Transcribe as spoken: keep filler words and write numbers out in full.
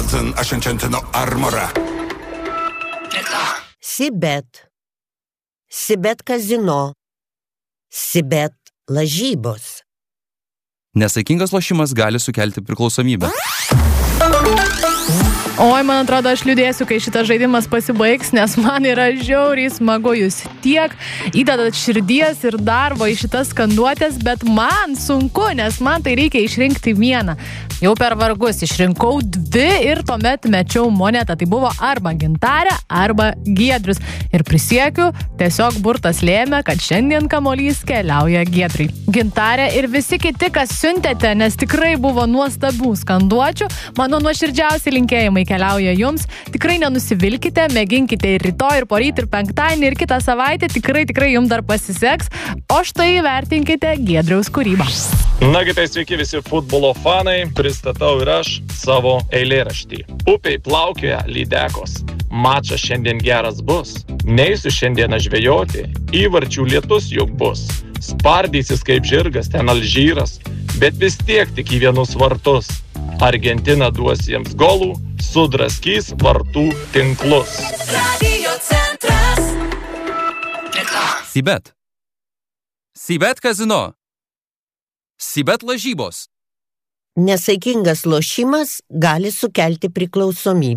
Hilton Ashantino Armora. Sibet. Sibet kazino. Sibet lažybos. Nesaikingas lošimas gali sukelti priklausomybę. Oi, man atrodo, aš liūdėsiu, kai šitas žaidimas pasibaigs, nes man yra žiauriai smagu, jūs tiek įdedat širdies ir darbo į šitas skanduotės, bet man sunku, nes man tai reikia išrinkti vieną. Jau per vargus išrinkau dvi ir tuomet mečiau monetą. Tai buvo arba Gintarė, arba Giedrius. Ir prisiekiu, tiesiog burtas lėmė, kad šiandien kamuolys keliauja Giedriui. Gintarė ir visi kiti, kas siuntėte, nes tikrai buvo nuostabių skanduočių, mano nuoširdžiausi linkėjimai keliauja jums. Tikrai nenusivilkite, mėginkite ir rytoj, ir poryt, ir penktadienį, ir kitą savaitę. Tikrai, tikrai jums dar pasiseks. O štai vertinkite Giedriaus kūrybą. Nagi tai sveiki visi futbolo fanai, pristatau ir aš savo eilėraštį. Upiai plaukioja lydekos, mačas šiandien geras bus, neisiu šiandieną žvejoti, įvarčių lietus juk bus, spardysis kaip žirgas ten Alžyras, bet vis tiek tik į vienus vartus. Argentina duos jiems golų, sudraskys vartų tinklus. Radio centras. Sibet. Sibet kazino. Sibet lažybos. Nesaikingas lošimas gali sukelti priklausomybę.